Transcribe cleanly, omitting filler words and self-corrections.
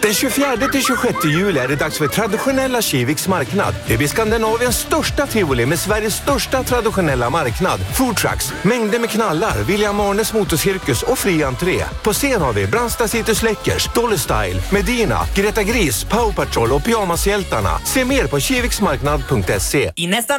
Den 24-26 juli är det dags för traditionella Kiviks marknad. Det blir Skandinaviens största tivoli med Sveriges största traditionella marknad. Food trucks, mängder med knallar, William Arnes motorcirkus och fri entré. På scen har vi Brandsta City Släckers, Dolly Style, Medina, Greta Gris, Power Patrol och Pyjamashjältarna. Se mer på kiviksmarknad.se. I nästan